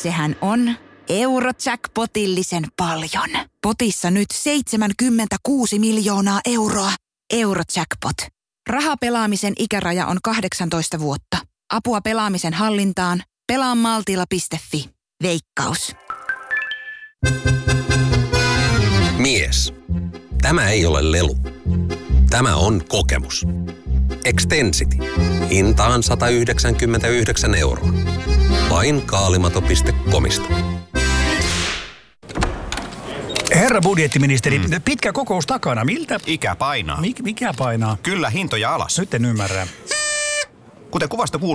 sehän on Eurojackpotillisen paljon. Potissa nyt 76 miljoonaa euroa. Eurojackpot. Rahapelaamisen ikäraja on 18 vuotta. Apua pelaamisen hallintaan. Pelaamaltilla.fi. Veikkaus. Mies. Tämä ei ole lelu. Tämä on kokemus. Extensity. Hintaan 199 euroa. Vain kaalimato.comista. Herra budjettiministeri, pitkä kokous takana. Miltä? Ikä painaa. Mikä painaa? Kyllä hintoja alas. Nyt en ymmärrä. Kuten kuvasta kuuluu,